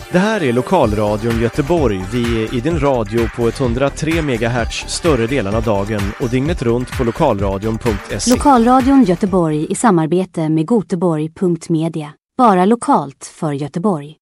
Det här är Lokalradion Göteborg. Vi är i din radio på 103 MHz större delen av dagen och dygnet runt på lokalradion.se. Lokalradion Göteborg i samarbete med Goteborg.media. Bara lokalt för Göteborg.